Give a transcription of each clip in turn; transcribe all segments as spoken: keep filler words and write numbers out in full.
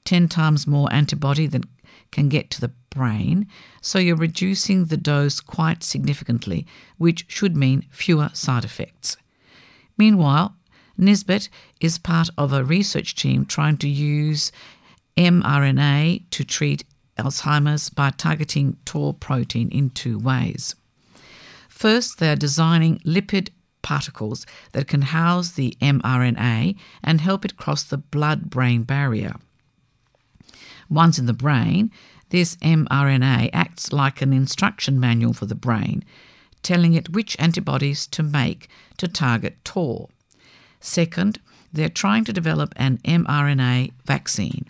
ten times more antibody than can get to the brain, so you're reducing the dose quite significantly, which should mean fewer side effects. Meanwhile, Nisbet is part of a research team trying to use mRNA to treat Alzheimer's by targeting tau protein in two ways. First, they are designing lipid particles that can house the mRNA and help it cross the blood-brain barrier. Once in the brain, this mRNA acts like an instruction manual for the brain, telling it which antibodies to make to target tau. Second, they're trying to develop an mRNA vaccine.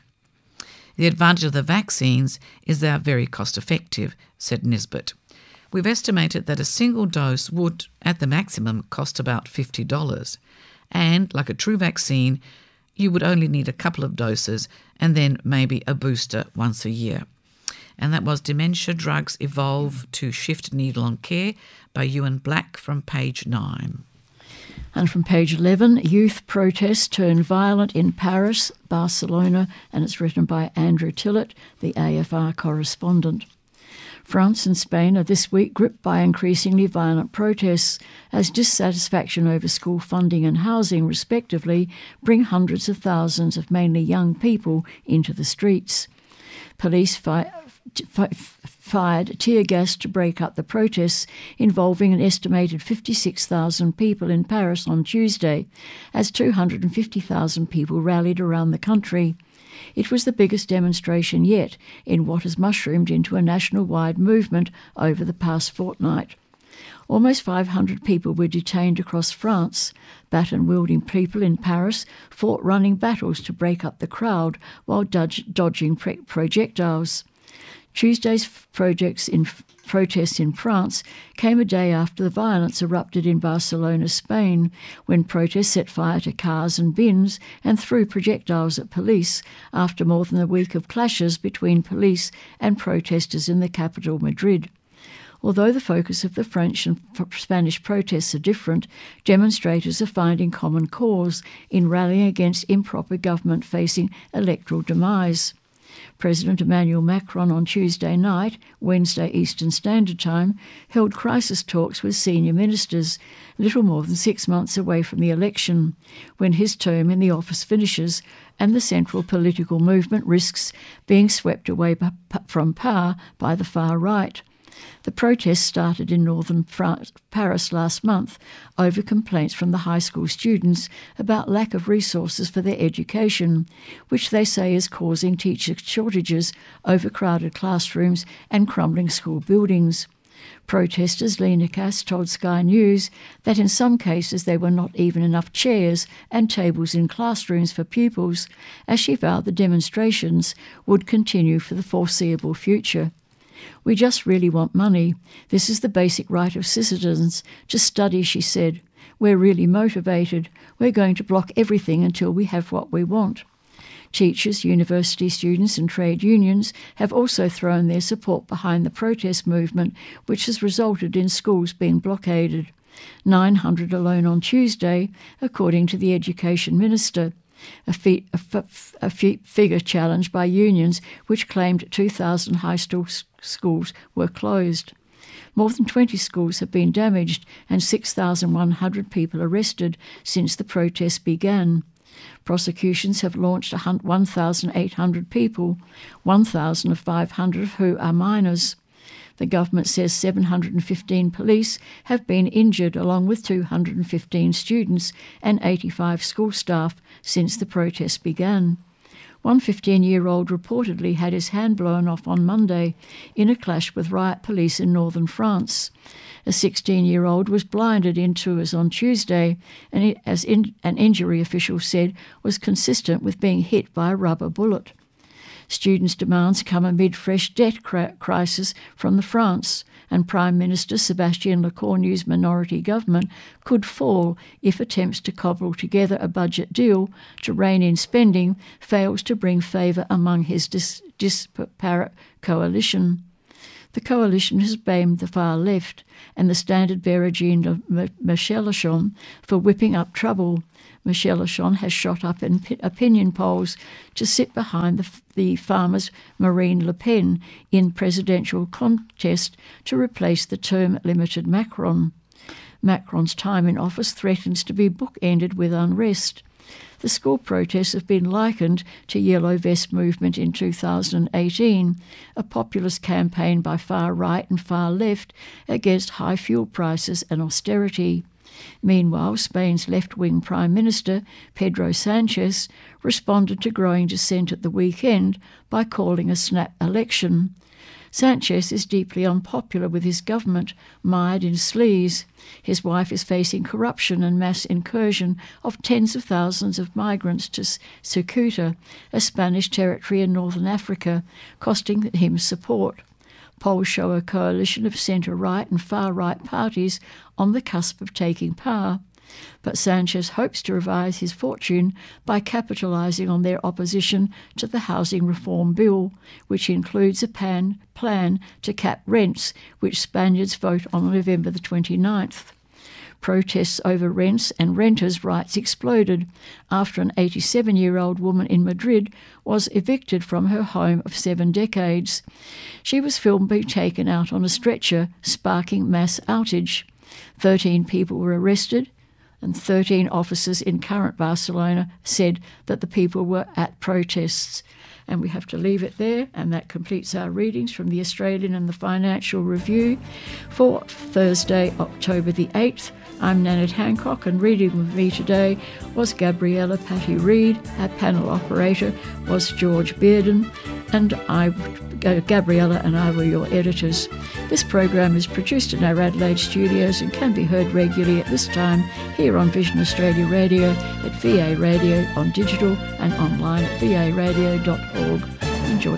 The advantage of the vaccines is they are very cost-effective, said Nisbet. We've estimated that a single dose would, at the maximum, cost about fifty dollars. And, like a true vaccine, you would only need a couple of doses and then maybe a booster once a year. And that was Dementia Drugs Evolve to Shift Needle-on Care by Ewan Black from page nine. And from page eleven, youth protests turn violent in Paris, Barcelona, and it's written by Andrew Tillett, the A F R correspondent. France and Spain are this week gripped by increasingly violent protests as dissatisfaction over school funding and housing, respectively, bring hundreds of thousands of mainly young people into the streets. Police fi- fi- fired tear gas to break up the protests involving an estimated fifty-six thousand people in Paris on Tuesday, as two hundred fifty thousand people rallied around the country. It was the biggest demonstration yet in what has mushroomed into a national-wide movement over the past fortnight. Almost five hundred people were detained across France. Baton-wielding people in Paris fought running battles to break up the crowd while dodge, dodging pre- projectiles. Tuesday's projects in, protests in France came a day after the violence erupted in Barcelona, Spain, when protests set fire to cars and bins and threw projectiles at police after more than a week of clashes between police and protesters in the capital, Madrid. Although the focus of the French and Spanish protests are different, demonstrators are finding common cause in rallying against improper government facing electoral demise. President Emmanuel Macron on Tuesday night, Wednesday Eastern Standard Time, held crisis talks with senior ministers, little more than six months away from the election, when his term in the office finishes and the central political movement risks being swept away from power by the far right. The protests started in northern France, Paris last month over complaints from the high school students about lack of resources for their education, which they say is causing teacher shortages, overcrowded classrooms and crumbling school buildings. Protesters Lena Cass told Sky News that in some cases there were not even enough chairs and tables in classrooms for pupils, as she vowed the demonstrations would continue for the foreseeable future. We just really want money. This is the basic right of citizens to study, she said. We're really motivated. We're going to block everything until we have what we want. Teachers, university students and trade unions have also thrown their support behind the protest movement, which has resulted in schools being blockaded. nine hundred alone on Tuesday, according to the Education Minister. A, fee, a, f- a fee, figure challenged by unions which claimed two thousand high school schools were closed. More than twenty schools have been damaged and six thousand one hundred people arrested since the protests began. Prosecutions have launched one thousand eight hundred people, one thousand five hundred of who are minors. The government says seven hundred fifteen police have been injured, along with two hundred fifteen students and eighty-five school staff since the protests began. One fifteen-year-old reportedly had his hand blown off on Monday in a clash with riot police in northern France. A sixteen-year-old was blinded in Tours on Tuesday, and it, as in, an injury official said, was consistent with being hit by a rubber bullet. Students' demands come amid fresh debt cra- crisis from the France, and Prime Minister Sébastien Lecornu's minority government could fall if attempts to cobble together a budget deal to rein in spending fails to bring favour among his dis- disparate coalition. The coalition has blamed the far left and the standard-bearer Jean Mélenchon for whipping up trouble. Mélenchon has shot up in opinion polls to sit behind the, the farmers Marine Le Pen in presidential contest to replace the term-limited Macron. Macron's time in office threatens to be bookended with unrest. The school protests have been likened to Yellow Vest movement in two thousand eighteen, a populist campaign by far right and far left against high fuel prices and austerity. Meanwhile, Spain's left-wing Prime Minister, Pedro Sánchez, responded to growing dissent at the weekend by calling a snap election. Sánchez is deeply unpopular with his government, mired in sleaze. His wife is facing corruption and mass incursion of tens of thousands of migrants to Ceuta, a Spanish territory in northern Africa, costing him support. Polls show a coalition of centre-right and far-right parties on the cusp of taking power. But Sánchez hopes to revise his fortune by capitalising on their opposition to the housing reform bill, which includes a pan, plan to cap rents, which Spaniards vote on November the twenty-ninth. Protests over rents and renters' rights exploded after an eighty-seven-year-old woman in Madrid was evicted from her home of seven decades. She was filmed being taken out on a stretcher, sparking mass outage. Thirteen people were arrested, and thirteen officers in current Barcelona said that the people were at protests. And we have to leave it there, and that completes our readings from the Australian and the Financial Review for Thursday, October the eighth. I'm Nanette Hancock, and reading with me today was Gabriella Patty Reid. Our panel operator was George Bearden, and I, Gabriella and I were your editors. This program is produced in our Adelaide studios and can be heard regularly at this time here on Vision Australia Radio, at V A Radio on digital and online at v a radio dot org. Enjoy.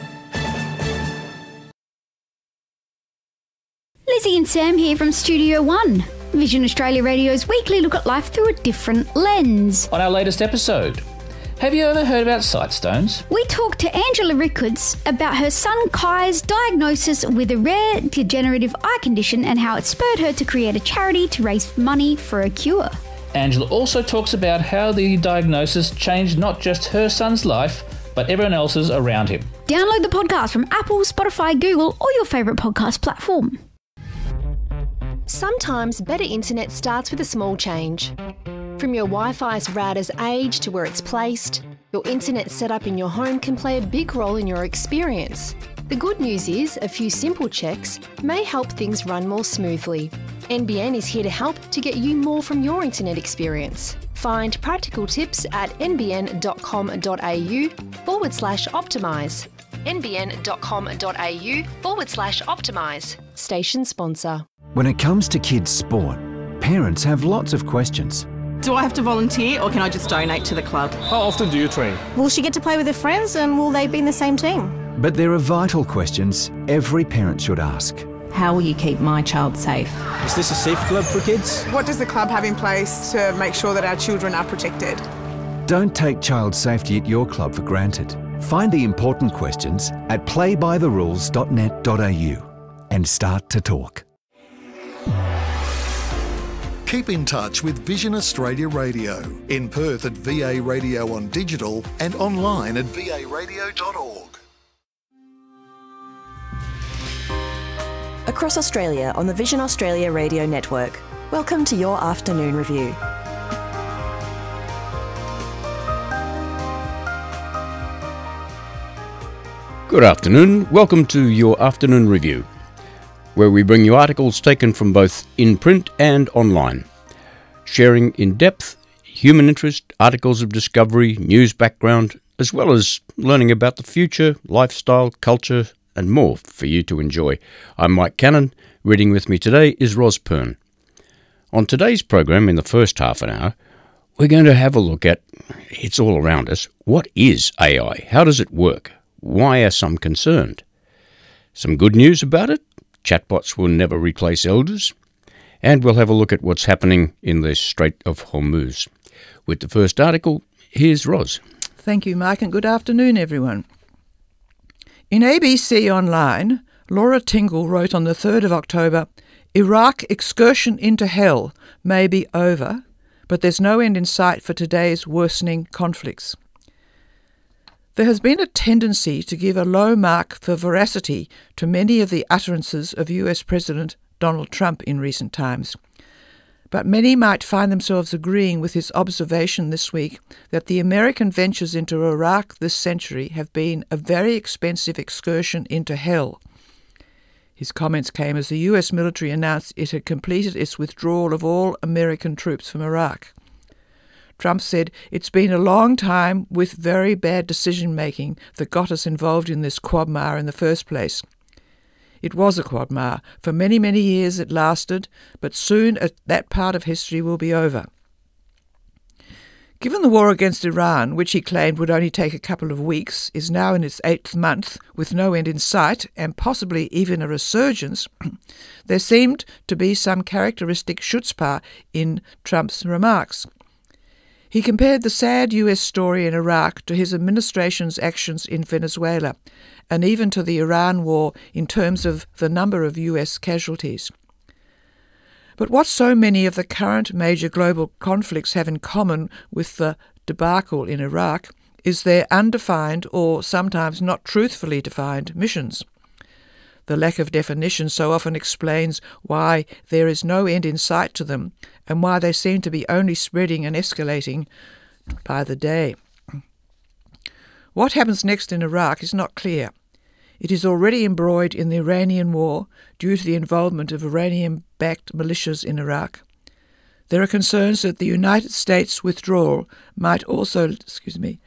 Lizzie and Sam here from Studio One, Vision Australia Radio's weekly look at life through a different lens. On our latest episode, have you ever heard about sight stones? We talked to Angela Rickards about her son Kai's diagnosis with a rare degenerative eye condition and how it spurred her to create a charity to raise money for a cure. Angela also talks about how the diagnosis changed not just her son's life, but everyone else's around him. Download the podcast from Apple, Spotify, Google, or your favourite podcast platform. Sometimes better internet starts with a small change. From your Wi-Fi's router's age to where it's placed, your internet setup in your home can play a big role in your experience. The good news is a few simple checks may help things run more smoothly. N B N is here to help to get you more from your internet experience. Find practical tips at nbn.com.au forward slash optimise. nbn.com.au forward slash optimise. Station sponsor. When it comes to kids' sport, parents have lots of questions. Do I have to volunteer or can I just donate to the club? How often do you train? Will she get to play with her friends and will they be in the same team? But there are vital questions every parent should ask. How will you keep my child safe? Is this a safe club for kids? What does the club have in place to make sure that our children are protected? Don't take child safety at your club for granted. Find the important questions at play by the rules dot net dot a u and start to talk. Keep in touch with Vision Australia Radio, in Perth at V A Radio on digital and online at v a radio dot org. Across Australia on the Vision Australia Radio Network, welcome to your afternoon review. Good afternoon, welcome to your afternoon review, where we bring you articles taken from both in print and online, sharing in-depth human interest, articles of discovery, news background, as well as learning about the future, lifestyle, culture and more for you to enjoy. I'm Mike Cannon. Reading with me today is Ros Pern. On today's program, in the first half an hour, we're going to have a look at, it's all around us, what is A I? How does it work? Why are some concerned? Some good news about it. Chatbots will never replace elders. And we'll have a look at what's happening in the Strait of Hormuz. With the first article, here's Ros. Thank you, Mike, and good afternoon, everyone. In A B C Online, Laura Tingle wrote on the third of October, "Iraq excursion into hell may be over, but there's no end in sight for today's worsening conflicts." There has been a tendency to give a low mark for veracity to many of the utterances of U S President Donald Trump in recent times. But many might find themselves agreeing with his observation this week that the American ventures into Iraq this century have been a very expensive excursion into hell. His comments came as the U S military announced it had completed its withdrawal of all American troops from Iraq. Trump said, "It's been a long time with very bad decision-making that got us involved in this quagmire in the first place." It was a quagmire. For many, many years it lasted, but soon that part of history will be over. Given the war against Iran, which he claimed would only take a couple of weeks, is now in its eighth month, with no end in sight, and possibly even a resurgence, there seemed to be some characteristic chutzpah in Trump's remarks. He compared the sad U S story in Iraq to his administration's actions in Venezuela, and even to the Iran war in terms of the number of U S casualties. But what so many of the current major global conflicts have in common with the debacle in Iraq is their undefined or sometimes not truthfully defined missions. The lack of definition so often explains why there is no end in sight to them and why they seem to be only spreading and escalating by the day. What happens next in Iraq is not clear. It is already embroiled in the Iranian war due to the involvement of Iranian-backed militias in Iraq. There are concerns that the United States withdrawal might also, excuse me,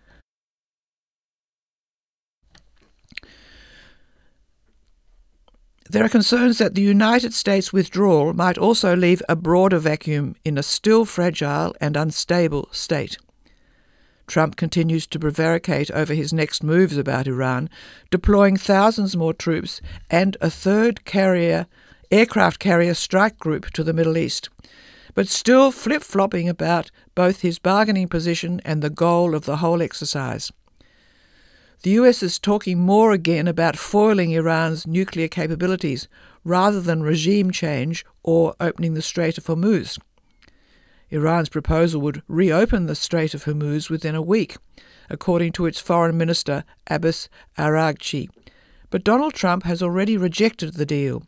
There are concerns that the United States withdrawal might also leave a broader vacuum in a still fragile and unstable state. Trump continues to prevaricate over his next moves about Iran, deploying thousands more troops and a third carrier, aircraft carrier strike group to the Middle East, but still flip-flopping about both his bargaining position and the goal of the whole exercise. The U S is talking more again about foiling Iran's nuclear capabilities rather than regime change or opening the Strait of Hormuz. Iran's proposal would reopen the Strait of Hormuz within a week, according to its Foreign Minister Abbas Araghchi. But Donald Trump has already rejected the deal.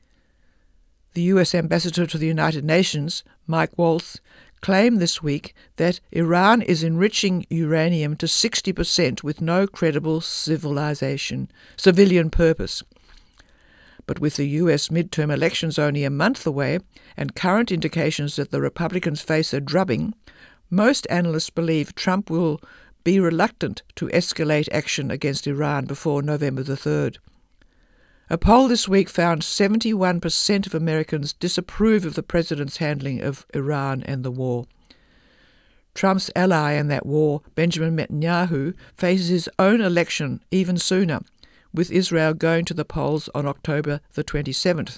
The U S Ambassador to the United Nations, Mike Waltz, claimed this week that Iran is enriching uranium to sixty percent with no credible civilization, civilian purpose. But with the U S midterm elections only a month away and current indications that the Republicans face a drubbing, most analysts believe Trump will be reluctant to escalate action against Iran before November the third. A poll this week found seventy-one percent of Americans disapprove of the president's handling of Iran and the war. Trump's ally in that war, Benjamin Netanyahu, faces his own election even sooner, with Israel going to the polls on October the twenty-seventh.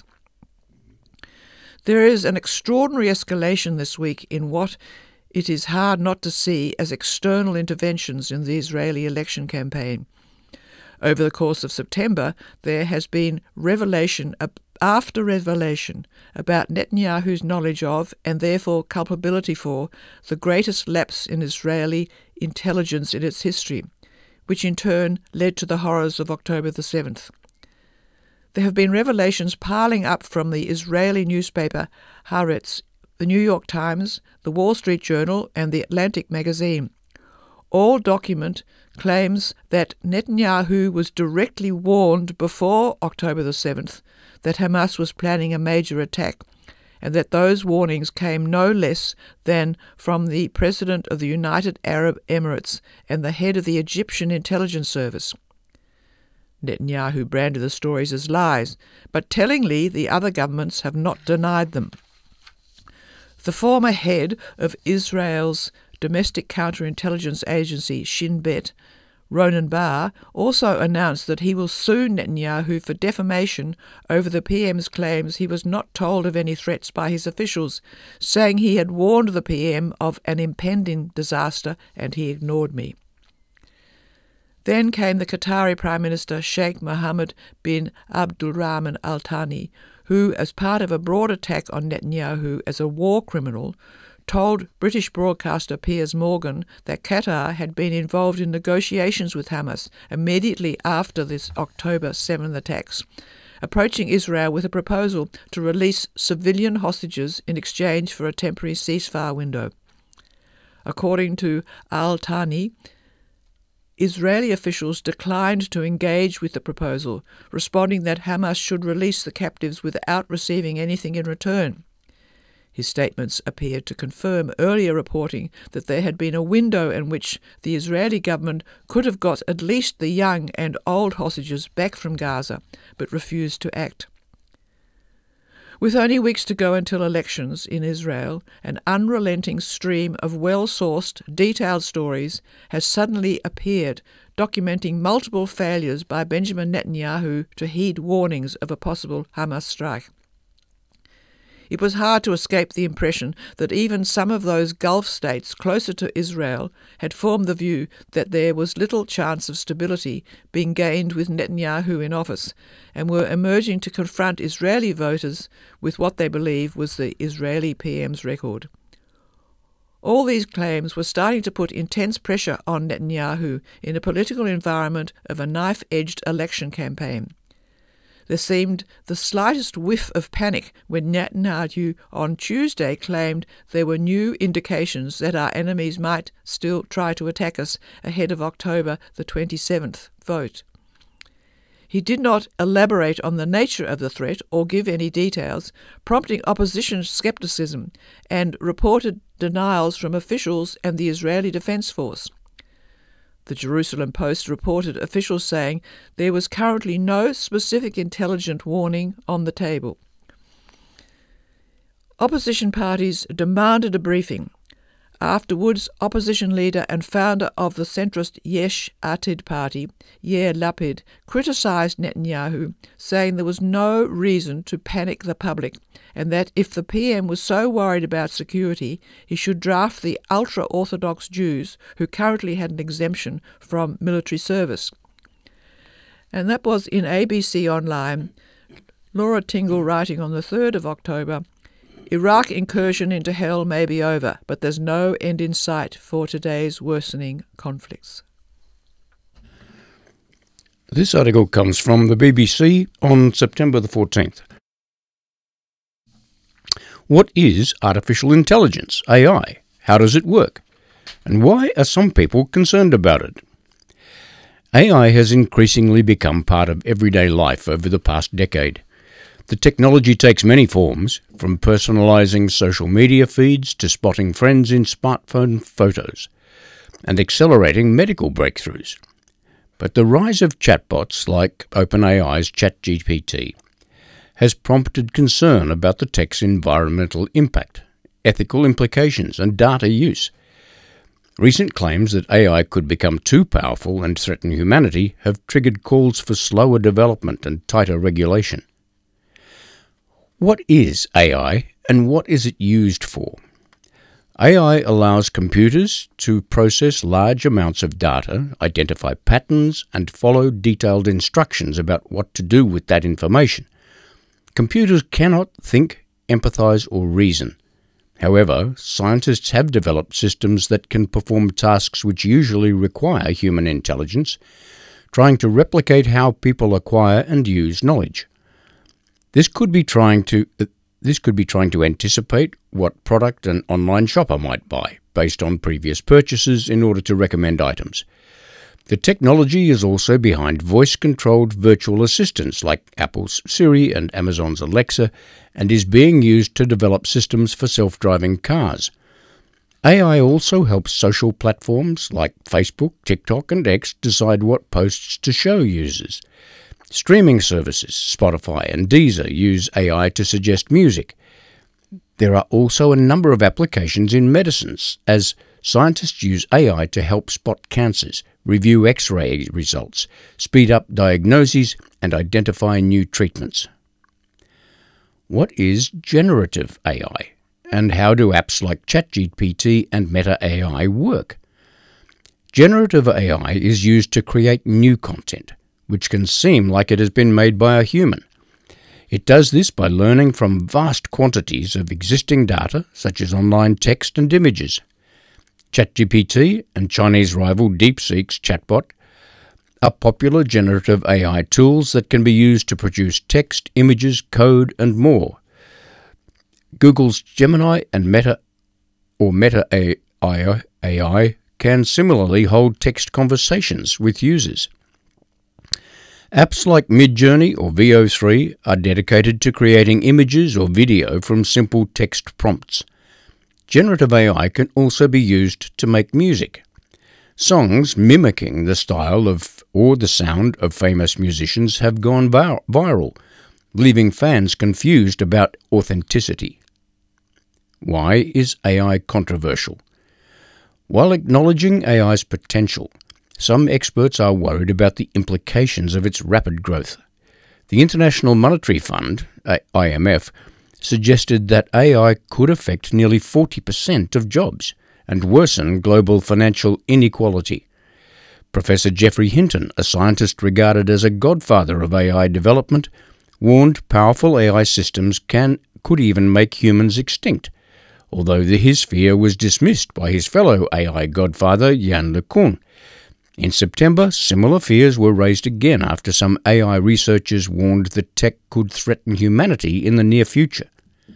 There is an extraordinary escalation this week in what it is hard not to see as external interventions in the Israeli election campaign. Over the course of September, there has been revelation after revelation about Netanyahu's knowledge of, and therefore culpability for, the greatest lapse in Israeli intelligence in its history, which in turn led to the horrors of October the seventh. There have been revelations piling up from the Israeli newspaper Haaretz, the New York Times, the Wall Street Journal, and the Atlantic magazine. All document claims that Netanyahu was directly warned before October the seventh that Hamas was planning a major attack, and that those warnings came no less than from the President of the United Arab Emirates and the head of the Egyptian intelligence service. Netanyahu branded the stories as lies, but tellingly the other governments have not denied them. The former head of Israel's domestic counterintelligence agency Shin Bet, Ronan Bar, also announced that he will sue Netanyahu for defamation over the P M's claims he was not told of any threats by his officials, saying he had warned the P M of an impending disaster and he ignored me. Then came the Qatari Prime Minister Sheikh Mohammed bin Abdulrahman Al Thani, who, as part of a broad attack on Netanyahu as a war criminal, told British broadcaster Piers Morgan that Qatar had been involved in negotiations with Hamas immediately after this October seventh attacks, approaching Israel with a proposal to release civilian hostages in exchange for a temporary ceasefire window. According to Al Thani, Israeli officials declined to engage with the proposal, responding that Hamas should release the captives without receiving anything in return. His statements appeared to confirm earlier reporting that there had been a window in which the Israeli government could have got at least the young and old hostages back from Gaza, but refused to act. With only weeks to go until elections in Israel, an unrelenting stream of well-sourced, detailed stories has suddenly appeared, documenting multiple failures by Benjamin Netanyahu to heed warnings of a possible Hamas strike. It was hard to escape the impression that even some of those Gulf states closer to Israel had formed the view that there was little chance of stability being gained with Netanyahu in office, and were emerging to confront Israeli voters with what they believed was the Israeli P M's record. All these claims were starting to put intense pressure on Netanyahu in a political environment of a knife-edged election campaign. There seemed the slightest whiff of panic when Netanyahu on Tuesday claimed there were new indications that our enemies might still try to attack us ahead of October the twenty-seventh vote. He did not elaborate on the nature of the threat or give any details, prompting opposition scepticism and reported denials from officials and the Israeli Defense Force. The Jerusalem Post reported officials saying there was currently no specific intelligent warning on the table. Opposition parties demanded a briefing. Afterwards, opposition leader and founder of the centrist Yesh Atid party, Yair Lapid, criticised Netanyahu, saying there was no reason to panic the public, and that if the P M was so worried about security, he should draft the ultra-Orthodox Jews who currently had an exemption from military service. And that was in A B C Online. Laura Tingle writing on the third of October, Iraq incursion into hell may be over, but there's no end in sight for today's worsening conflicts. This article comes from the B B C on September the fourteenth. What is artificial intelligence, A I? How does it work? And why are some people concerned about it? A I has increasingly become part of everyday life over the past decade. The technology takes many forms, from personalising social media feeds to spotting friends in smartphone photos, and accelerating medical breakthroughs. But the rise of chatbots like OpenAI's ChatGPT has prompted concern about the tech's environmental impact, ethical implications, and data use. Recent claims that A I could become too powerful and threaten humanity have triggered calls for slower development and tighter regulation. What is A I and what is it used for? A I allows computers to process large amounts of data, identify patterns, and follow detailed instructions about what to do with that information. Computers cannot think, empathize, or reason. However, scientists have developed systems that can perform tasks which usually require human intelligence, trying to replicate how people acquire and use knowledge. This could be trying to uh, this could be trying to anticipate what product an online shopper might buy, based on previous purchases, in order to recommend items. The technology is also behind voice-controlled virtual assistants like Apple's Siri and Amazon's Alexa, and is being used to develop systems for self-driving cars. A I also helps social platforms like Facebook, TikTok, and X decide what posts to show users. Streaming services, Spotify and Deezer, use A I to suggest music. There are also a number of applications in medicines, as scientists use A I to help spot cancers, review X-ray results, speed up diagnoses, and identify new treatments. What is generative A I, and how do apps like ChatGPT and Meta A I work? Generative A I is used to create new content, which can seem like it has been made by a human. It does this by learning from vast quantities of existing data, such as online text and images. ChatGPT and Chinese rival DeepSeek's chatbot are popular generative A I tools that can be used to produce text, images, code, and more. Google's Gemini and Meta or Meta A I can similarly hold text conversations with users. Apps like Midjourney or V O three are dedicated to creating images or video from simple text prompts. Generative A I can also be used to make music. Songs mimicking the style of or the sound of famous musicians have gone vir- viral, leaving fans confused about authenticity. Why is A I controversial? While acknowledging A I's potential, some experts are worried about the implications of its rapid growth. The International Monetary Fund, I M F, suggested that A I could affect nearly forty percent of jobs and worsen global financial inequality. Professor Geoffrey Hinton, a scientist regarded as a godfather of A I development, warned powerful A I systems can could even make humans extinct, although the, his fear was dismissed by his fellow A I godfather Yann LeCun. In September, similar fears were raised again after some A I researchers warned that tech could threaten humanity in the near future.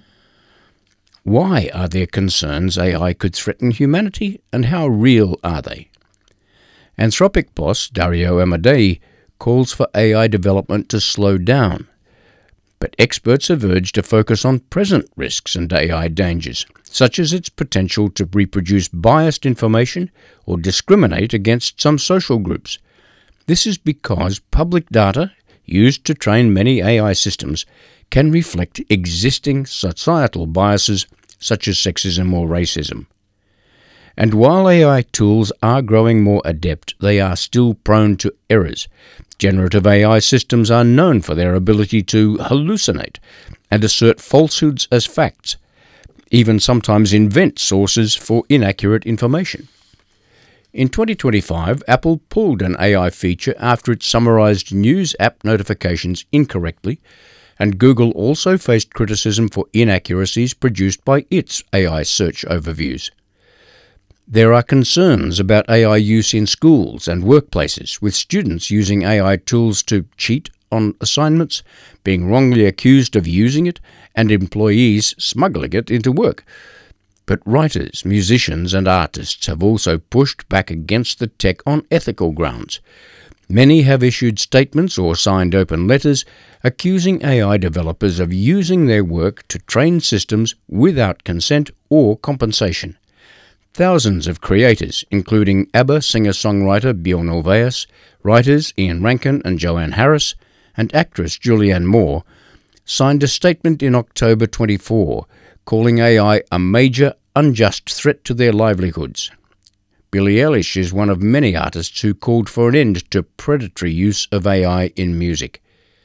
Why are there concerns A I could threaten humanity, and how real are they? Anthropic boss Dario Amodei calls for A I development to slow down, but experts have urged a focus on present risks and A I dangers, such as its potential to reproduce biased information or discriminate against some social groups. This is because public data used to train many A I systems can reflect existing societal biases such as sexism or racism. And while A I tools are growing more adept, they are still prone to errors. Generative A I systems are known for their ability to hallucinate and assert falsehoods as facts, even sometimes invent sources for inaccurate information. In twenty twenty-five, Apple pulled an A I feature after it summarized news app notifications incorrectly, and Google also faced criticism for inaccuracies produced by its A I search overviews. There are concerns about A I use in schools and workplaces, with students using A I tools to cheat on assignments, being wrongly accused of using it, and employees smuggling it into work. But writers, musicians, and artists have also pushed back against the tech on ethical grounds. Many have issued statements or signed open letters accusing A I developers of using their work to train systems without consent or compensation. Thousands of creators, including ABBA singer-songwriter Bjorn Ulvaeus, writers Ian Rankin and Joanne Harris, and actress Julianne Moore, signed a statement in October twenty-four calling A I a major, unjust threat to their livelihoods. Billie Eilish is one of many artists who called for an end to predatory use of A I in music.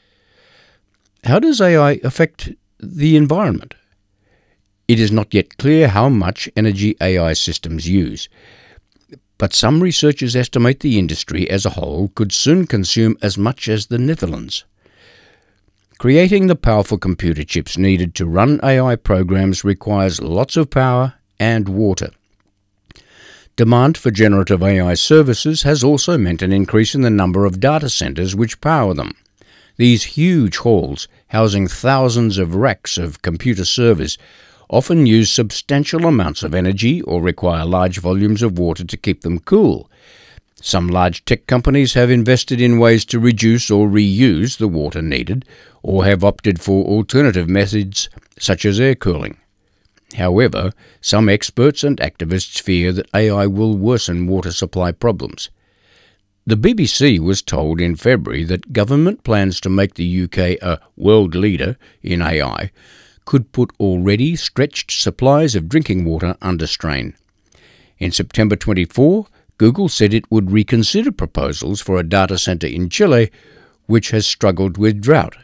How does A I affect the environment? It is not yet clear how much energy A I systems use, but some researchers estimate the industry as a whole could soon consume as much as the Netherlands. Creating the powerful computer chips needed to run A I programs requires lots of power and water. Demand for generative A I services has also meant an increase in the number of data centers which power them. These huge halls, housing thousands of racks of computer servers, often use substantial amounts of energy or require large volumes of water to keep them cool. Some large tech companies have invested in ways to reduce or reuse the water needed, or have opted for alternative methods such as air cooling. However, some experts and activists fear that A I will worsen water supply problems. The B B C was told in February that government plans to make the U K a world leader in A I could put already stretched supplies of drinking water under strain. In September twenty-four, Google said it would reconsider proposals for a data center in Chile, which has struggled with drought.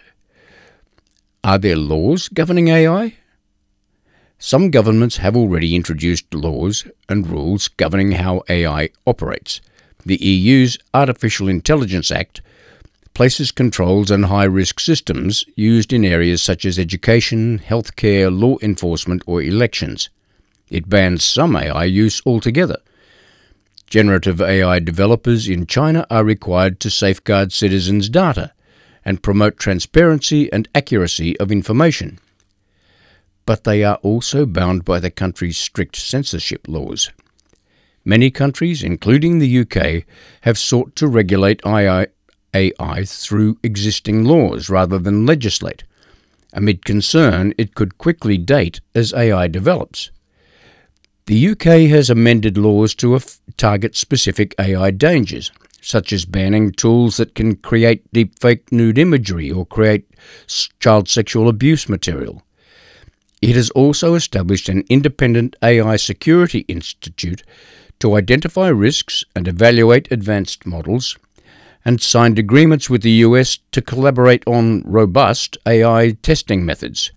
Are there laws governing A I? Some governments have already introduced laws and rules governing how A I operates, the E U's Artificial Intelligence Act places controls on high-risk systems used in areas such as education, healthcare, law enforcement or elections. It bans some A I use altogether. Generative A I developers in China are required to safeguard citizens' data and promote transparency and accuracy of information. But they are also bound by the country's strict censorship laws. Many countries, including the U K, have sought to regulate A I through existing laws rather than legislate, amid concern it could quickly date as A I develops. The U K has amended laws to target specific A I dangers, such as banning tools that can create deepfake nude imagery or create child sexual abuse material. It has also established an independent A I security institute to identify risks and evaluate advanced models, and signed agreements with the U S to collaborate on robust A I testing methods.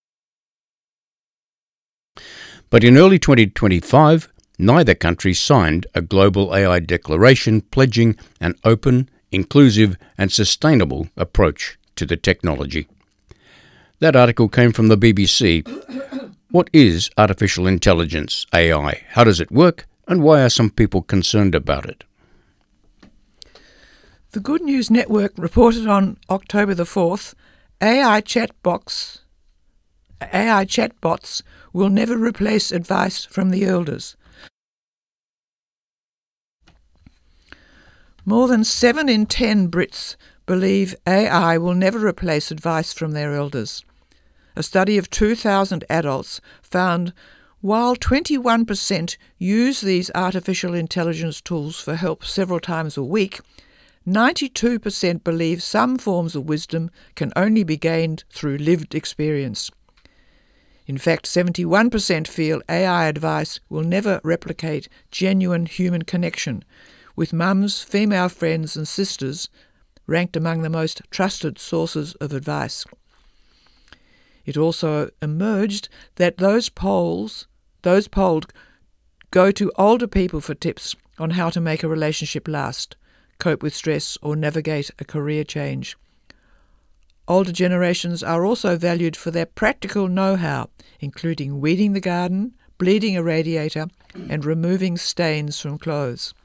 But in early twenty twenty-five, neither country signed a global A I declaration pledging an open, inclusive and sustainable approach to the technology. That article came from the B B C. What is artificial intelligence, A I? How does it work? And why are some people concerned about it? The Good News Network reported on October the fourth, A I chatbots, A I chatbots will never replace advice from the elders. More than seven in ten Brits believe A I will never replace advice from their elders. A study of two thousand adults found while twenty-one percent use these artificial intelligence tools for help several times a week, ninety-two percent believe some forms of wisdom can only be gained through lived experience. In fact, seventy-one percent feel A I advice will never replicate genuine human connection, with mums, female friends and sisters ranked among the most trusted sources of advice. It also emerged that those polls, those polled go to older people for tips on how to make a relationship last, cope with stress or navigate a career change. Older generations are also valued for their practical know-how, including weeding the garden, bleeding a radiator, and removing stains from clothes.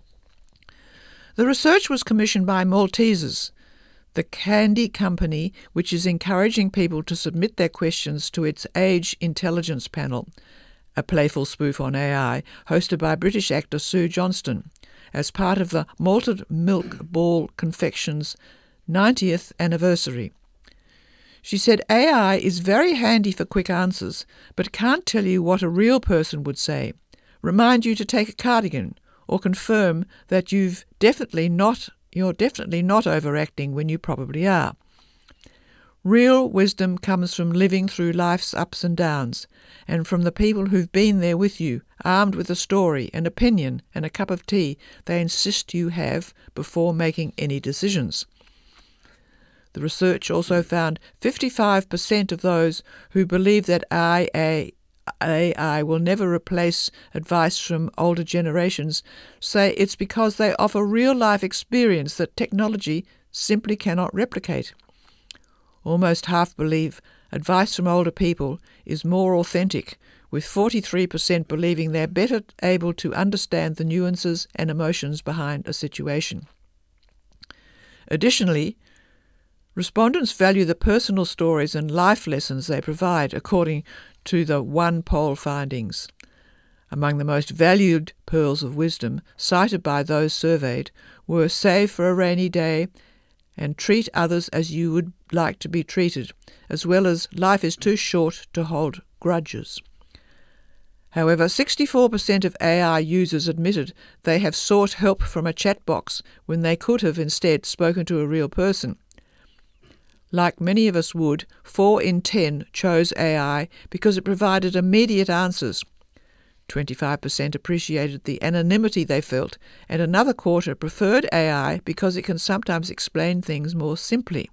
The research was commissioned by Maltesers, the candy company which is encouraging people to submit their questions to its Age Intelligence Panel, a playful spoof on A I, hosted by British actor Sue Johnston, as part of the Malted Milk Ball Confection's ninetieth anniversary. She said A I is very handy for quick answers, but can't tell you what a real person would say, remind you to take a cardigan, or confirm that you've definitely not, you're definitely not overacting when you probably are. Real wisdom comes from living through life's ups and downs, and from the people who've been there with you, armed with a story, an opinion, and a cup of tea they insist you have before making any decisions. The research also found fifty-five percent of those who believe that A I will never replace advice from older generations say it's because they offer real-life experience that technology simply cannot replicate. Almost half believe advice from older people is more authentic, with forty-three percent believing they're better able to understand the nuances and emotions behind a situation. Additionally, respondents value the personal stories and life lessons they provide, according to the One Poll findings. Among the most valued pearls of wisdom cited by those surveyed were save for a rainy day and treat others as you would like to be treated, as well as life is too short to hold grudges. However, sixty-four percent of A I users admitted they have sought help from a chat box when they could have instead spoken to a real person. Like many of us would, four in ten chose A I because it provided immediate answers. twenty-five percent appreciated the anonymity they felt, and another quarter preferred A I because it can sometimes explain things more simply.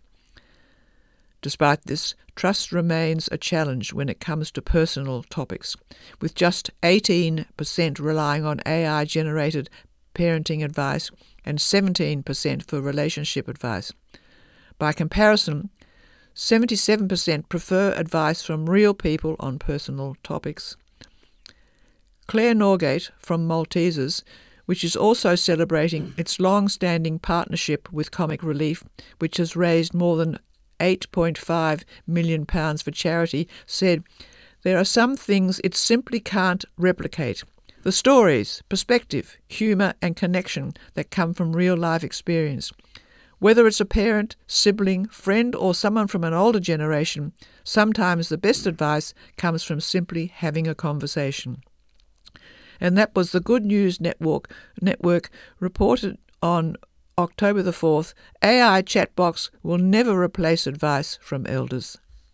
Despite this, trust remains a challenge when it comes to personal topics, with just eighteen percent relying on A I-generated parenting advice and seventeen percent for relationship advice. By comparison, seventy-seven percent prefer advice from real people on personal topics. Claire Norgate from Maltesers, which is also celebrating its long-standing partnership with Comic Relief, which has raised more than eight point five million pounds for charity, said, "There are some things it simply can't replicate. The stories, perspective, humour and connection that come from real-life experience. Whether it's a parent, sibling, friend or someone from an older generation, sometimes the best advice comes from simply having a conversation." And that was the Good News Network, network reported on October the fourth, A I chatbots will never replace advice from elders.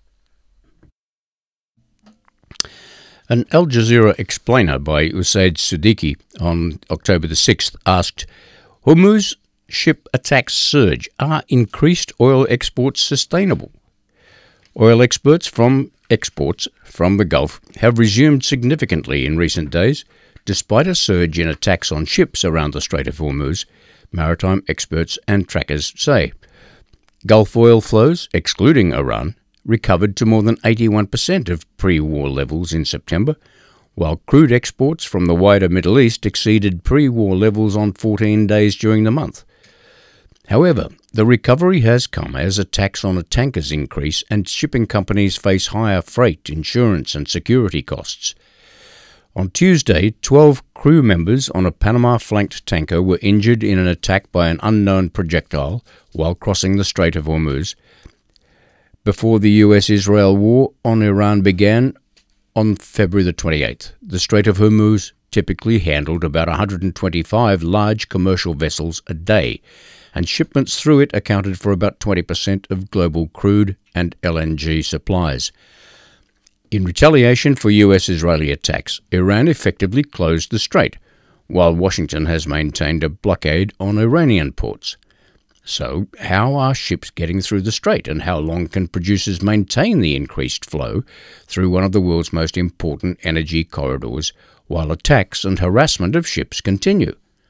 An Al Jazeera explainer by Usaid Siddiqui on October the sixth asked, Hormuz ship attacks surge. Are increased oil exports sustainable? Oil exports from exports from the Gulf have resumed significantly in recent days, despite a surge in attacks on ships around the Strait of Hormuz, maritime experts and trackers say. Gulf oil flows, excluding Iran, recovered to more than eighty-one percent of pre-war levels in September, while crude exports from the wider Middle East exceeded pre-war levels on fourteen days during the month. However, the recovery has come as attacks on tankers increase and shipping companies face higher freight, insurance and security costs. On Tuesday, twelve crew members on a Panama-flanked tanker were injured in an attack by an unknown projectile while crossing the Strait of Hormuz. Before the U S Israel war on Iran began on February the twenty-eighth, the Strait of Hormuz typically handled about one hundred twenty-five large commercial vessels a day, and shipments through it accounted for about twenty percent of global crude and L N G supplies. In retaliation for U S-Israeli attacks, Iran effectively closed the strait, while Washington has maintained a blockade on Iranian ports. So, how are ships getting through the strait, and how long can producers maintain the increased flow through one of the world's most important energy corridors, while attacks and harassment of ships continue?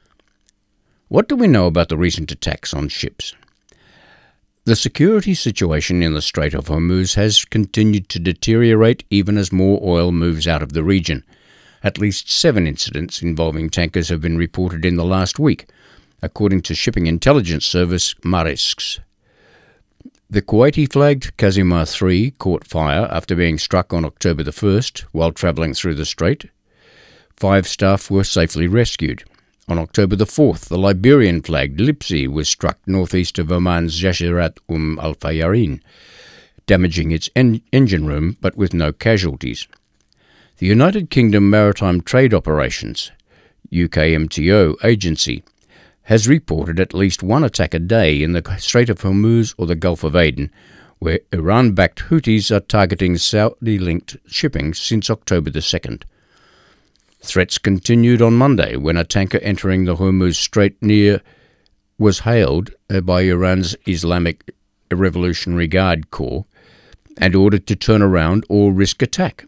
What do we know about the recent attacks on ships? The security situation in the Strait of Hormuz has continued to deteriorate even as more oil moves out of the region. At least seven incidents involving tankers have been reported in the last week, according to shipping intelligence service Maersk. The Kuwaiti-flagged Kazimar three caught fire after being struck on October the first while travelling through the strait. Five staff were safely rescued. On October the fourth, the Liberian-flagged Lipsy was struck northeast of Oman's Jashirat Umm al-Fayarin, damaging its en- engine room but with no casualties. The United Kingdom Maritime Trade Operations, U K M T O agency, has reported at least one attack a day in the Strait of Hormuz or the Gulf of Aden, where Iran-backed Houthis are targeting Saudi-linked shipping since October the second. Threats continued on Monday when a tanker entering the Hormuz Strait near was hailed by Iran's Islamic Revolutionary Guard Corps and ordered to turn around or risk attack.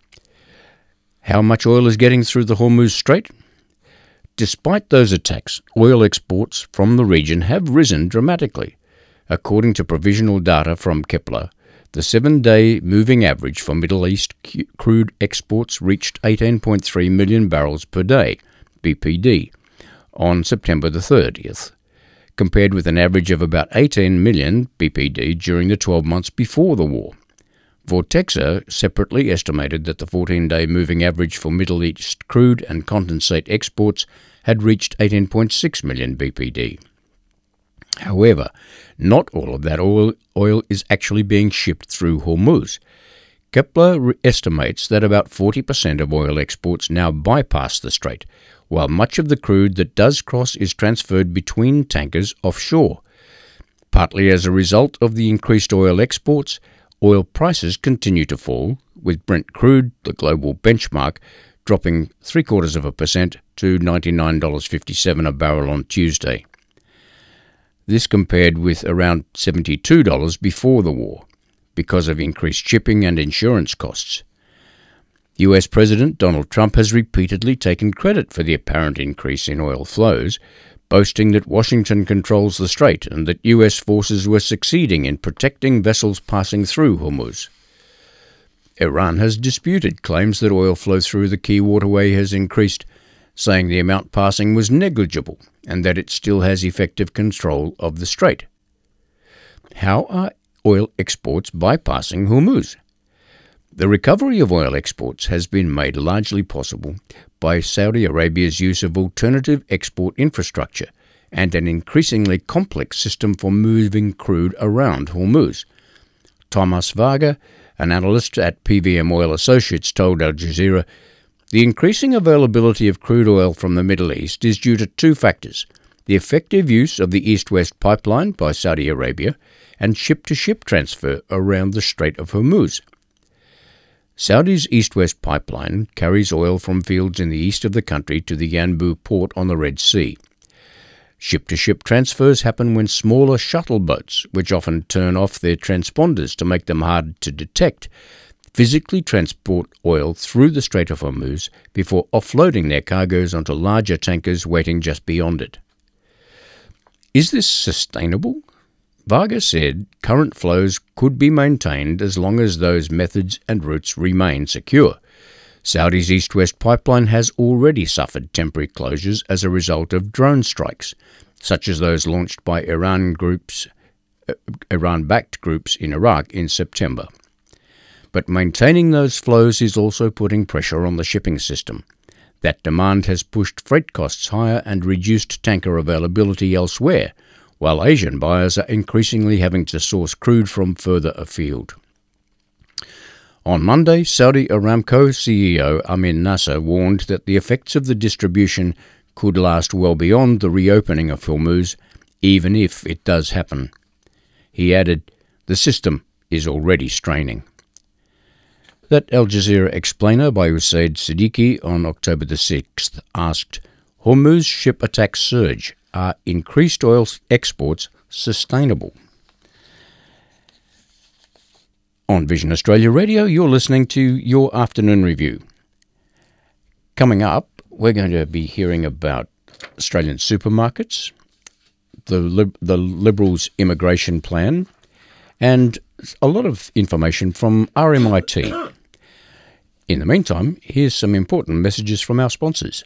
How much oil is getting through the Hormuz Strait? Despite those attacks, oil exports from the region have risen dramatically. According to provisional data from Kepler, the seven-day moving average for Middle East crude exports reached eighteen point three million barrels per day, B P D, on September the thirtieth, compared with an average of about eighteen million B P D during the twelve months before the war. Vortexa separately estimated that the fourteen-day moving average for Middle East crude and condensate exports had reached eighteen point six million B P D. However, not all of that oil, oil is actually being shipped through Hormuz. Kepler re- estimates that about forty percent of oil exports now bypass the strait, while much of the crude that does cross is transferred between tankers offshore. Partly as a result of the increased oil exports, oil prices continue to fall, with Brent crude, the global benchmark, dropping three quarters of a percent to ninety-nine dollars fifty-seven a barrel on Tuesday. This compared with around seventy-two dollars before the war, because of increased shipping and insurance costs. U S President Donald Trump has repeatedly taken credit for the apparent increase in oil flows, boasting that Washington controls the strait and that U S forces were succeeding in protecting vessels passing through Hormuz. Iran has disputed claims that oil flow through the key waterway has increased, saying the amount passing was negligible and that it still has effective control of the strait. How are oil exports bypassing Hormuz? The recovery of oil exports has been made largely possible by Saudi Arabia's use of alternative export infrastructure and an increasingly complex system for moving crude around Hormuz. Thomas Varga, an analyst at P V M Oil Associates, told Al Jazeera, the increasing availability of crude oil from the Middle East is due to two factors: the effective use of the East-West pipeline by Saudi Arabia and ship-to-ship transfer around the Strait of Hormuz. Saudi's East-West pipeline carries oil from fields in the east of the country to the Yanbu port on the Red Sea. Ship-to-ship transfers happen when smaller shuttle boats, which often turn off their transponders to make them hard to detect, physically transport oil through the Strait of Hormuz before offloading their cargoes onto larger tankers waiting just beyond it. Is this sustainable? Varga said current flows could be maintained as long as those methods and routes remain secure. Saudi's East-West pipeline has already suffered temporary closures as a result of drone strikes, such as those launched by Iran groups, uh, Iran-backed groups in Iraq in September. But maintaining those flows is also putting pressure on the shipping system. That demand has pushed freight costs higher and reduced tanker availability elsewhere, while Asian buyers are increasingly having to source crude from further afield. On Monday, Saudi Aramco C E O Amin Nasser warned that the effects of the distribution could last well beyond the reopening of Hormuz, even if it does happen. He added, "The system is already straining." That Al Jazeera explainer by Usaid Siddiqui on October the sixth asked, Hormuz ship attacks surge. Are increased oil exports sustainable? On Vision Australia Radio, you're listening to Your Afternoon Review. Coming up, we're going to be hearing about Australian supermarkets, the, Lib- the Liberals' immigration plan, and a lot of information from R M I T. In the meantime, here's some important messages from our sponsors.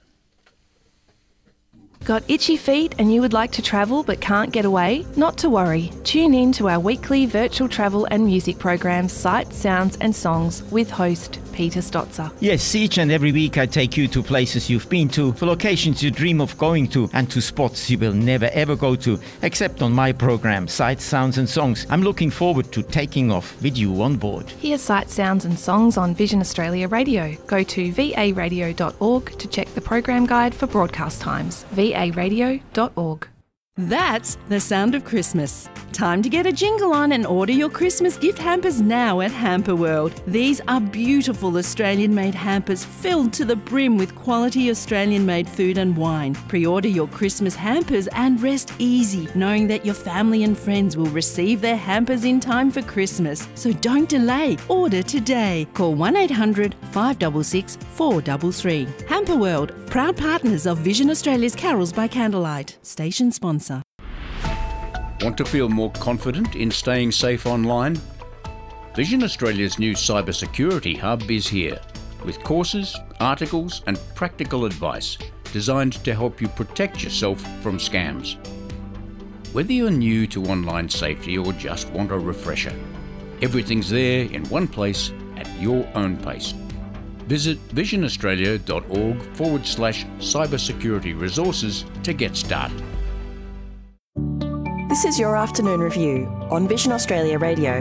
Got itchy feet and you would like to travel but can't get away? Not to worry. Tune in to our weekly virtual travel and music program, Sights, Sounds and Songs, with host Peter Stotzer. Yes, each and every week I take you to places you've been to, for locations you dream of going to, and to spots you will never ever go to, except on my program, Sights, Sounds and Songs. I'm looking forward to taking off with you on board. Hear Sights, Sounds and Songs on Vision Australia Radio. Go to v a radio dot org to check the program guide for broadcast times. v a radio dot org. That's the sound of Christmas. Time to get a jingle on and order your Christmas gift hampers now at Hamper World. These are beautiful Australian-made hampers filled to the brim with quality Australian-made food and wine. Pre-order your Christmas hampers and rest easy, knowing that your family and friends will receive their hampers in time for Christmas. So don't delay. Order today. Call one eight hundred, five six six, four three three. Hamper World, proud partners of Vision Australia's Carols by Candlelight. Station sponsor. Want to feel more confident in staying safe online? Vision Australia's new cybersecurity hub is here, with courses, articles and practical advice designed to help you protect yourself from scams. Whether you're new to online safety or just want a refresher, everything's there in one place at your own pace. Visit visionaustralia.org forward slash cybersecurity resources to get started. This is Your Afternoon Review on Vision Australia Radio.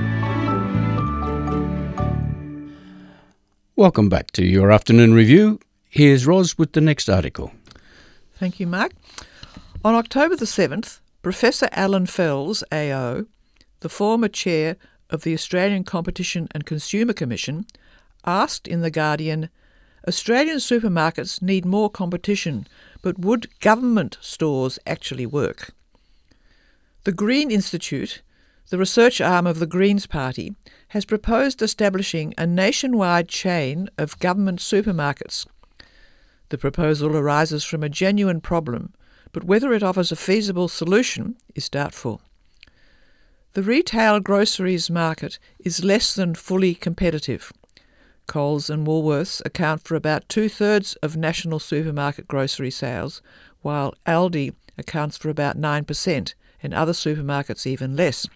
Welcome back to Your Afternoon Review. Here's Ros with the next article. Thank you, Mark. On October the seventh, Professor Alan Fels, A O, the former chair of the Australian Competition and Consumer Commission, asked in The Guardian, Australian supermarkets need more competition, but would government stores actually work? The Green Institute, the research arm of the Greens Party, has proposed establishing a nationwide chain of government supermarkets. The proposal arises from a genuine problem, but whether it offers a feasible solution is doubtful. The retail groceries market is less than fully competitive. Coles and Woolworths account for about two-thirds of national supermarket grocery sales, while Aldi accounts for about nine percent, and other supermarkets even less.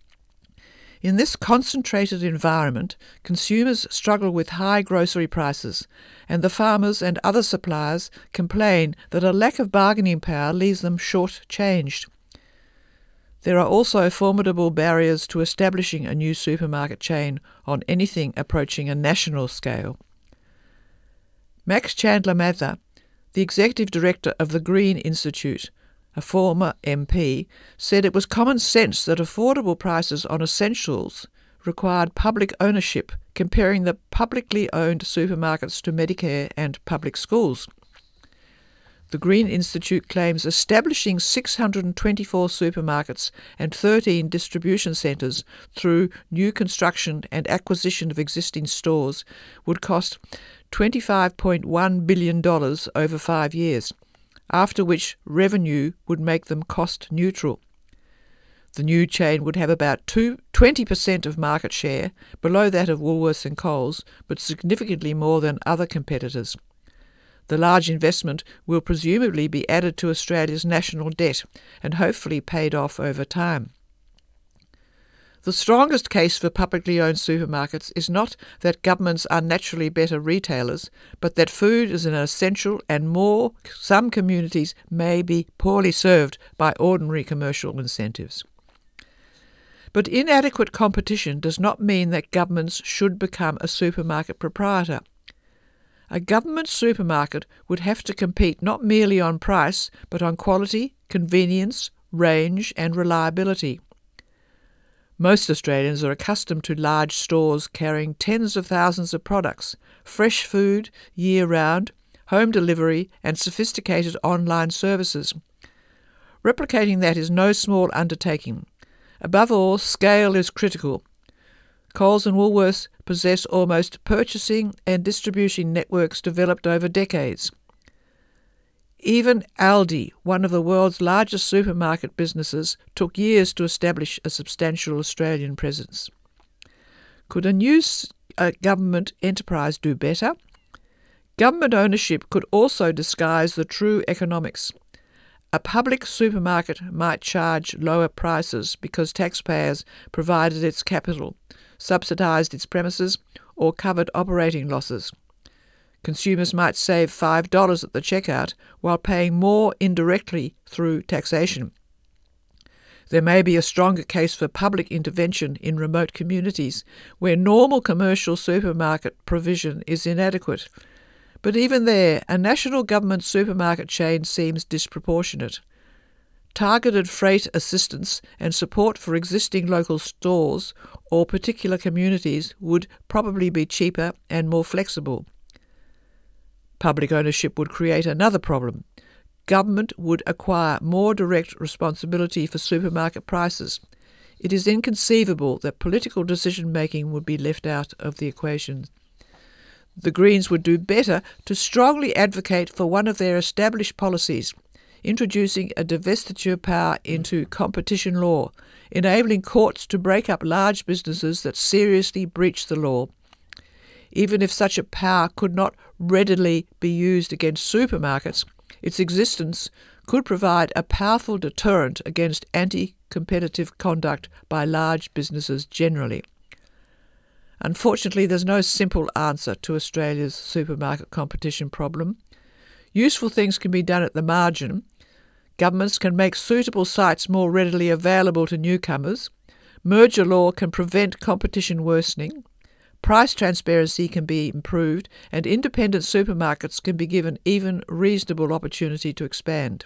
In this concentrated environment, consumers struggle with high grocery prices, and the farmers and other suppliers complain that a lack of bargaining power leaves them short-changed. There are also formidable barriers to establishing a new supermarket chain on anything approaching a national scale. Max Chandler-Mather, the executive director of the Green Institute, a former M P, said it was common sense that affordable prices on essentials required public ownership, comparing the publicly owned supermarkets to Medicare and public schools. The Green Institute claims establishing six hundred twenty-four supermarkets and thirteen distribution centres through new construction and acquisition of existing stores would cost twenty-five point one billion dollars over five years, after which revenue would make them cost neutral. The new chain would have about twenty percent of market share, below that of Woolworths and Coles, but significantly more than other competitors. The large investment will presumably be added to Australia's national debt and hopefully paid off over time. The strongest case for publicly owned supermarkets is not that governments are naturally better retailers, but that food is an essential and more some communities may be poorly served by ordinary commercial incentives. But inadequate competition does not mean that governments should become a supermarket proprietor. A government supermarket would have to compete not merely on price, but on quality, convenience, range and reliability. Most Australians are accustomed to large stores carrying tens of thousands of products, fresh food year-round, home delivery and sophisticated online services. Replicating that is no small undertaking. Above all, scale is critical. Coles and Woolworths possess almost purchasing and distribution networks developed over decades. Even Aldi, one of the world's largest supermarket businesses, took years to establish a substantial Australian presence. Could a new uh, government enterprise do better? Government ownership could also disguise the true economics. A public supermarket might charge lower prices because taxpayers provided its capital, subsidised its premises, or covered operating losses. Consumers might save five dollars at the checkout while paying more indirectly through taxation. There may be a stronger case for public intervention in remote communities where normal commercial supermarket provision is inadequate. But even there, a national government supermarket chain seems disproportionate. Targeted freight assistance and support for existing local stores or particular communities would probably be cheaper and more flexible. Public ownership would create another problem. Government would acquire more direct responsibility for supermarket prices. It is inconceivable that political decision-making would be left out of the equation. The Greens would do better to strongly advocate for one of their established policies, introducing a divestiture power into competition law, enabling courts to break up large businesses that seriously breach the law. Even if such a power could not readily be used against supermarkets, its existence could provide a powerful deterrent against anti-competitive conduct by large businesses generally. Unfortunately, there's no simple answer to Australia's supermarket competition problem. Useful things can be done at the margin. Governments can make suitable sites more readily available to newcomers. Merger law can prevent competition worsening. Price transparency can be improved, and independent supermarkets can be given even reasonable opportunity to expand.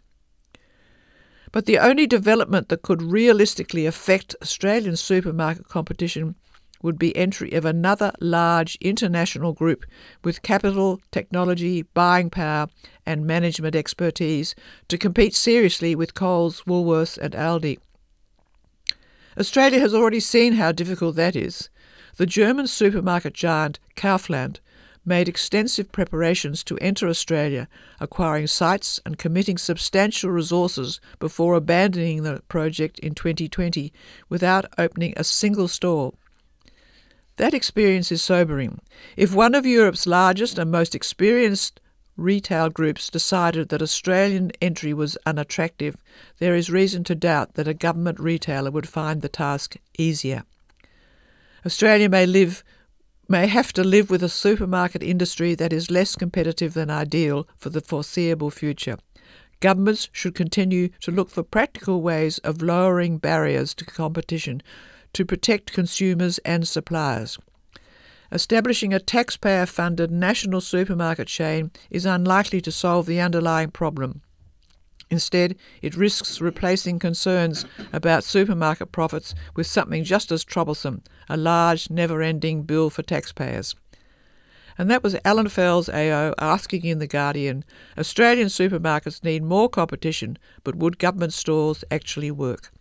But the only development that could realistically affect Australian supermarket competition would be entry of another large international group with capital, technology, buying power and management expertise to compete seriously with Coles, Woolworths and Aldi. Australia has already seen how difficult that is. The German supermarket giant Kaufland made extensive preparations to enter Australia, acquiring sites and committing substantial resources before abandoning the project in twenty twenty without opening a single store. That experience is sobering. If one of Europe's largest and most experienced retail groups decided that Australian entry was unattractive, there is reason to doubt that a government retailer would find the task easier. Australia may live may have to live with a supermarket industry that is less competitive than ideal for the foreseeable future. Governments should continue to look for practical ways of lowering barriers to competition to protect consumers and suppliers. Establishing a taxpayer-funded national supermarket chain is unlikely to solve the underlying problem. Instead, it risks replacing concerns about supermarket profits with something just as troublesome, a large, never-ending bill for taxpayers. And that was Alan Fells A O asking in The Guardian, Australian supermarkets need more competition, but would government stores actually work?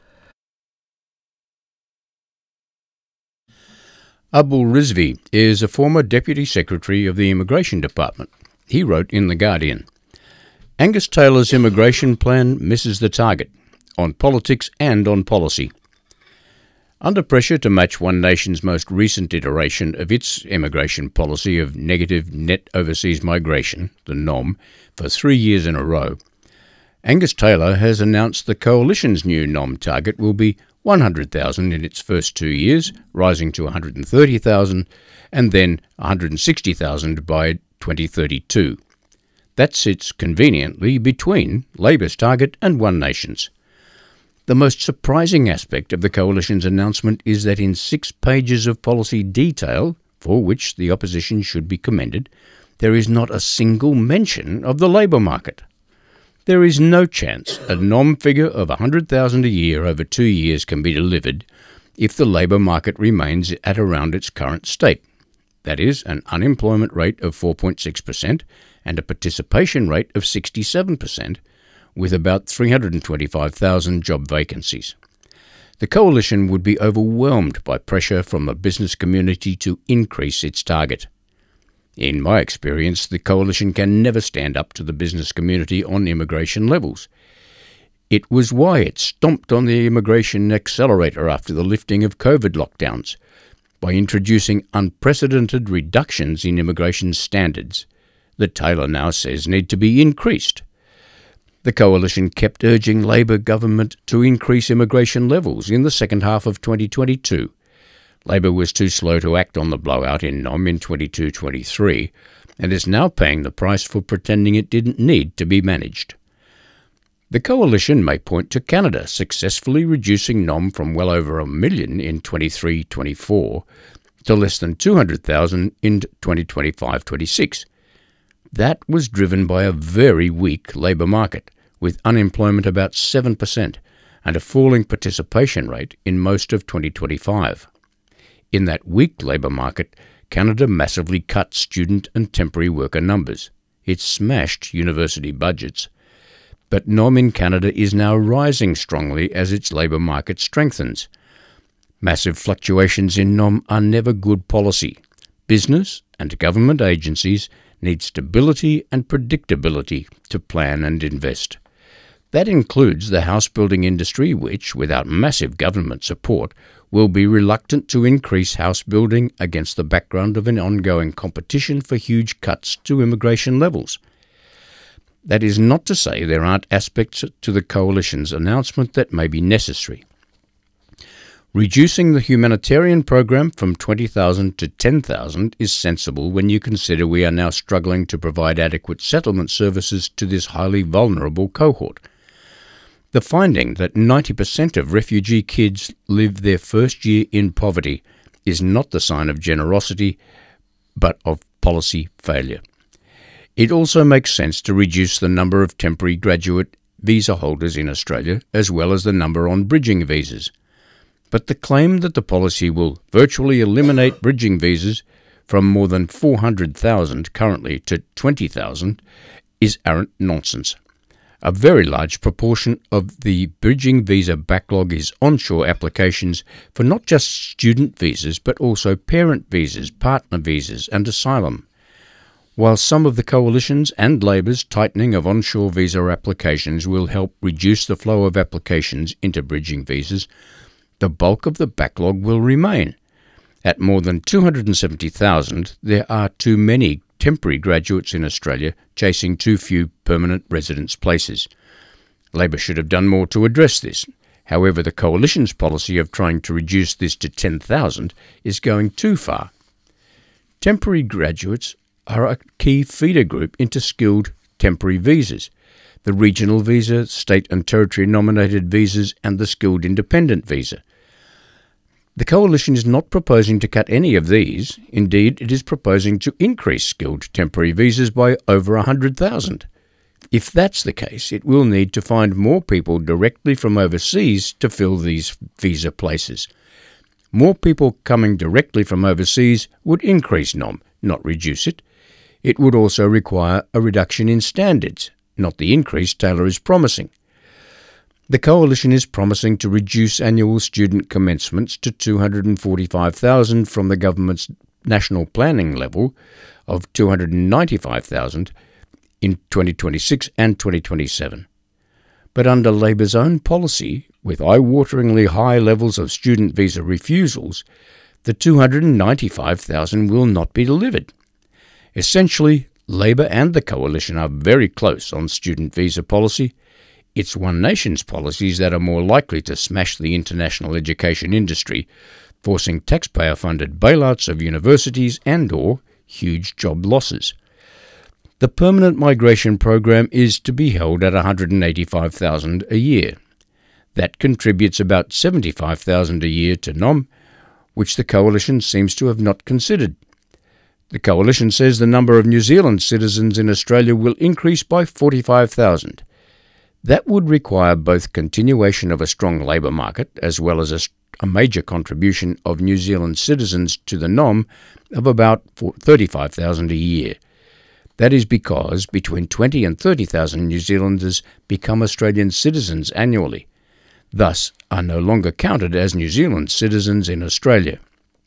Abul Rizvi is a former Deputy Secretary of the Immigration Department. He wrote in The Guardian, Angus Taylor's immigration plan misses the target, on politics and on policy. Under pressure to match One Nation's most recent iteration of its immigration policy of negative net overseas migration, the N O M, for three years in a row, Angus Taylor has announced the Coalition's new N O M target will be one hundred thousand in its first two years, rising to one hundred thirty thousand, and then one hundred sixty thousand by twenty thirty-two. That sits conveniently between Labor's target and One Nation's. The most surprising aspect of the Coalition's announcement is that in six pages of policy detail, for which the opposition should be commended, there is not a single mention of the labour market. There is no chance a N O M figure of one hundred thousand a year over two years can be delivered if the labour market remains at around its current state. That is, an unemployment rate of four point six percent and a participation rate of sixty-seven percent, with about three hundred twenty-five thousand job vacancies. The Coalition would be overwhelmed by pressure from the business community to increase its target. In my experience, the Coalition can never stand up to the business community on immigration levels. It was why it stomped on the immigration accelerator after the lifting of COVID lockdowns, by introducing unprecedented reductions in immigration standards that Taylor now says need to be increased. The Coalition kept urging Labor government to increase immigration levels in the second half of twenty twenty-two. Labor was too slow to act on the blowout in N O M in twenty-two twenty-three and is now paying the price for pretending it didn't need to be managed. The Coalition may point to Canada successfully reducing N O M from well over a million in twenty-three twenty-four to less than two hundred thousand in twenty twenty-five twenty-six. That was driven by a very weak labour market, with unemployment about seven percent and a falling participation rate in most of twenty twenty-five. In that weak labour market, Canada massively cut student and temporary worker numbers. It smashed university budgets. But N O M in Canada is now rising strongly as its labour market strengthens. Massive fluctuations in N O M are never good policy. Business and government agencies need stability and predictability to plan and invest. That includes the house-building industry, which, without massive government support, will be reluctant to increase house building against the background of an ongoing competition for huge cuts to immigration levels. That is not to say there aren't aspects to the Coalition's announcement that may be necessary. Reducing the humanitarian program from twenty thousand to ten thousand is sensible when you consider we are now struggling to provide adequate settlement services to this highly vulnerable cohort. The finding that ninety percent of refugee kids live their first year in poverty is not the sign of generosity, but of policy failure. It also makes sense to reduce the number of temporary graduate visa holders in Australia, as well as the number on bridging visas. But the claim that the policy will virtually eliminate bridging visas from more than four hundred thousand currently to twenty thousand is arrant nonsense. A very large proportion of the bridging visa backlog is onshore applications for not just student visas but also parent visas, partner visas and asylum. While some of the Coalition's and Labor's tightening of onshore visa applications will help reduce the flow of applications into bridging visas, the bulk of the backlog will remain. At more than two hundred seventy thousand, there are too many temporary graduates in Australia chasing too few permanent residence places. Labor should have done more to address this. However, the Coalition's policy of trying to reduce this to ten thousand is going too far. Temporary graduates are a key feeder group into skilled temporary visas, the regional visa, state and territory nominated visas and the skilled independent visa. The Coalition is not proposing to cut any of these. Indeed, it is proposing to increase skilled temporary visas by over one hundred thousand. If that's the case, it will need to find more people directly from overseas to fill these visa places. More people coming directly from overseas would increase N O M, not reduce it. It would also require a reduction in standards, not the increase Taylor is promising. The Coalition is promising to reduce annual student commencements to two hundred forty-five thousand from the government's national planning level of two hundred ninety-five thousand in twenty twenty-six and twenty twenty-seven. But under Labor's own policy, with eye-wateringly high levels of student visa refusals, the two hundred ninety-five thousand will not be delivered. Essentially, Labor and the Coalition are very close on student visa policy. It's One Nation's policies that are more likely to smash the international education industry, forcing taxpayer-funded bailouts of universities and or huge job losses. The permanent migration program is to be held at one hundred eighty-five thousand a year. That contributes about seventy-five thousand a year to N O M, which the Coalition seems to have not considered. The Coalition says the number of New Zealand citizens in Australia will increase by forty-five thousand. That would require both continuation of a strong labour market as well as a, a major contribution of New Zealand citizens to the N O M of about thirty-five thousand a year. That is because between twenty and thirty thousand New Zealanders become Australian citizens annually, thus are no longer counted as New Zealand citizens in Australia.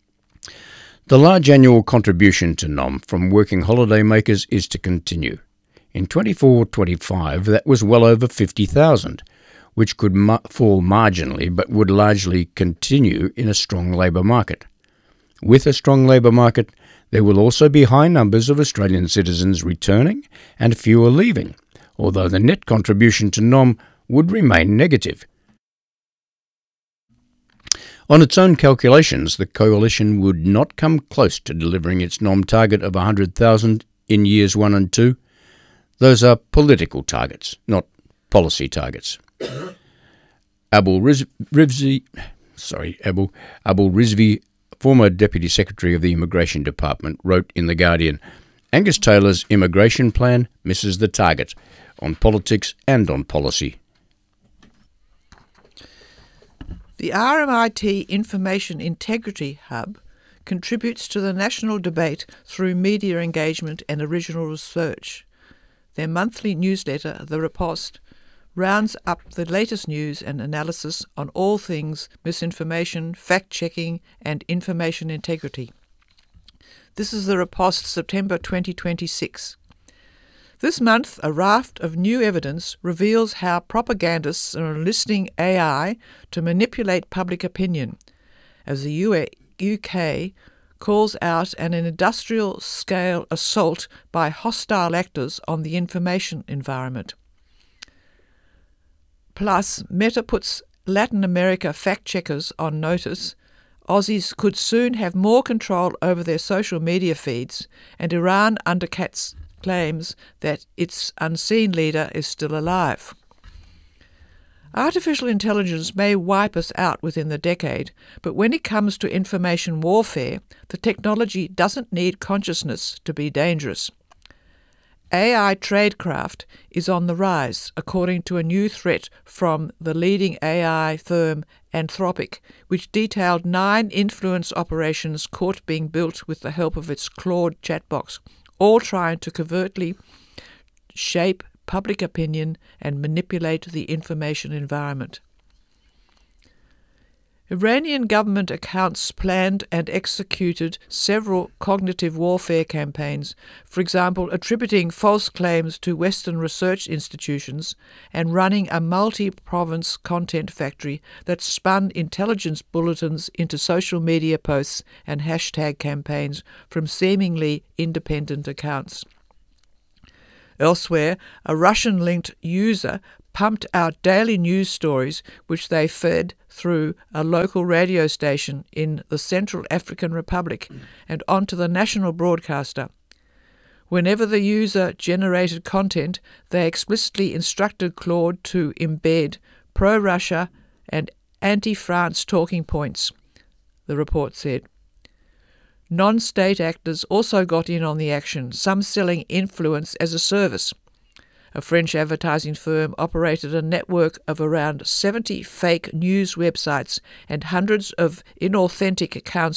The large annual contribution to N O M from working holiday makers is to continue. In twenty-four twenty-five, that was well over fifty thousand, which could ma- fall marginally but would largely continue in a strong labour market. With a strong labour market, there will also be high numbers of Australian citizens returning and fewer leaving, although the net contribution to N O M would remain negative. On its own calculations, the Coalition would not come close to delivering its N O M target of one hundred thousand in years one and two. Those are political targets, not policy targets. Abul Riz- Rizvi, sorry, Abul, Abul Rizvi, former Deputy Secretary of the Immigration Department, wrote in The Guardian, Angus Taylor's immigration plan misses the target on politics and on policy. The R M I T Information Integrity Hub contributes to the national debate through media engagement and original research. Their monthly newsletter, The Riposte, rounds up the latest news and analysis on all things misinformation, fact-checking and information integrity. This is The Riposte, September twenty twenty-six. This month, a raft of new evidence reveals how propagandists are enlisting A I to manipulate public opinion, as the U K calls out an industrial-scale assault by hostile actors on the information environment. Plus, Meta puts Latin America fact-checkers on notice. Aussies could soon have more control over their social media feeds, and Iran undercuts claims that its unseen leader is still alive. Artificial intelligence may wipe us out within the decade, but when it comes to information warfare, the technology doesn't need consciousness to be dangerous. A I tradecraft is on the rise, according to a new threat from the leading A I firm Anthropic, which detailed nine influence operations caught being built with the help of its Claude chatbox, all trying to covertly shape public opinion and manipulate the information environment. Iranian government accounts planned and executed several cognitive warfare campaigns, for example, attributing false claims to Western research institutions and running a multi-province content factory that spun intelligence bulletins into social media posts and hashtag campaigns from seemingly independent accounts. Elsewhere, a Russian-linked user pumped out daily news stories which they fed through a local radio station in the Central African Republic and onto the national broadcaster. Whenever the user generated content, they explicitly instructed Claude to embed pro-Russia and anti-France talking points, the report said. Non-state actors also got in on the action, some selling influence as a service. A French advertising firm operated a network of around seventy fake news websites and hundreds of inauthentic accounts